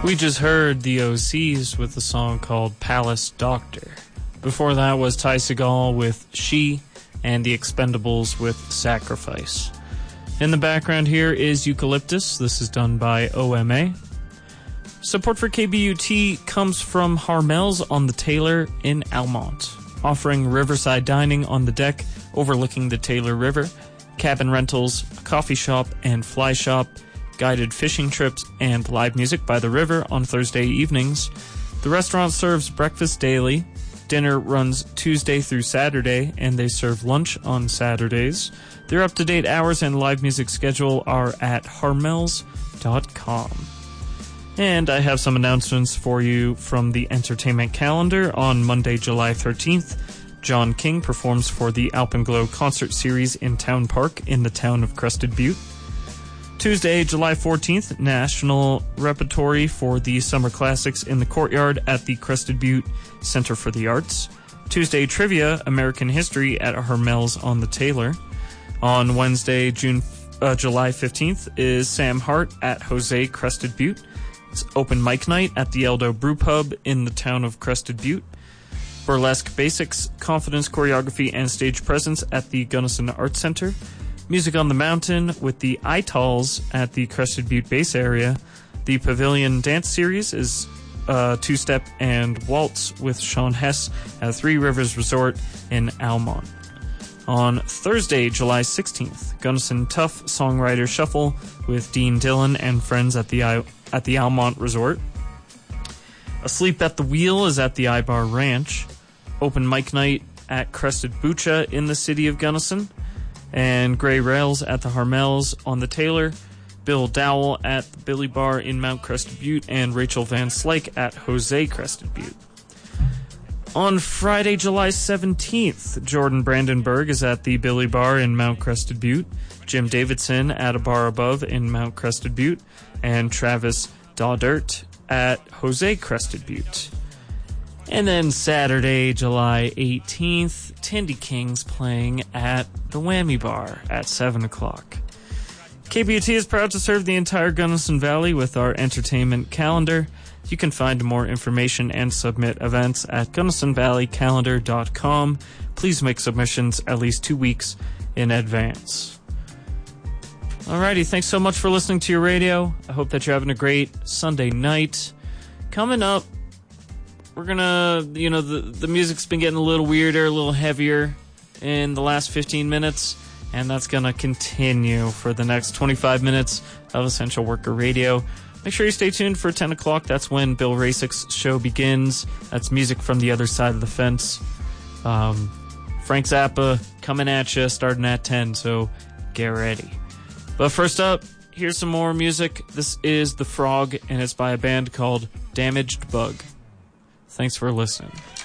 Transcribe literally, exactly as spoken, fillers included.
We just heard the O Cs with a song called Palace Doctor. Before that was Ty Segall with She, and the Expendables with Sacrifice. In the background here is Eucalyptus. This is done by O M A. Support for K B U T comes from Harmel's on the Taylor in Almont, offering riverside dining on the deck overlooking the Taylor River, cabin rentals, a coffee shop and fly shop, guided fishing trips, and live music by the river on Thursday evenings. The restaurant serves breakfast daily. Dinner runs Tuesday through Saturday, and they serve lunch on Saturdays. Their up-to-date hours and live music schedule are at harmels dot com. And I have some announcements for you from the entertainment calendar. On Monday, July thirteenth, John King performs for the Alpenglow Concert Series in Town Park in the town of Crested Butte. Tuesday, July fourteenth, National Repertory for the Summer Classics in the Courtyard at the Crested Butte Center for the Arts. Tuesday, Trivia, American History at Harmel's on the Taylor. On Wednesday, June, uh, July fifteenth, is Sam Hart at Jose Crested Butte. It's open mic night at the Eldo Brew Pub in the town of Crested Butte. Burlesque Basics, Confidence, Choreography, and Stage Presence at the Gunnison Arts Center. Music on the Mountain with the Itals at the Crested Butte base area. The Pavilion Dance Series is uh, Two-Step and Waltz with Sean Hess at Three Rivers Resort in Almont. On Thursday, July sixteenth, Gunnison Tough Songwriter Shuffle with Dean Dillon and friends at the I- at the Almont Resort. Asleep at the Wheel is at the Ibar Ranch. Open mic night at Crested Bucha in the city of Gunnison. And Gray Rails at the Harmel's on the Taylor, Bill Dowell at the Billy Bar in Mount Crested Butte, and Rachel Van Slyke at Jose Crested Butte. On Friday, July seventeenth, Jordan Brandenburg is at the Billy Bar in Mount Crested Butte, Jim Davidson at a bar above in Mount Crested Butte, and Travis Dawdert at Jose Crested Butte. And then Saturday, July eighteenth, Tindy King's playing at the Whammy Bar at seven o'clock. K B U T is proud to serve the entire Gunnison Valley with our entertainment calendar. You can find more information and submit events at gunnison valley calendar dot com. Please make submissions at least two weeks in advance. Alrighty, thanks so much for listening to your radio. I hope that you're having a great Sunday night. Coming up, we're gonna, you know, the, the music's been getting a little weirder, a little heavier in the last fifteen minutes, and that's gonna continue for the next twenty-five minutes of Essential Worker Radio. Make sure you stay tuned for ten o'clock. That's when Bill Rasick's show begins. That's music from the other side of the fence. Um, Frank Zappa coming at you starting at ten, so get ready. But first up, here's some more music. This is The Frog, and it's by a band called Damaged Bug. Thanks for listening.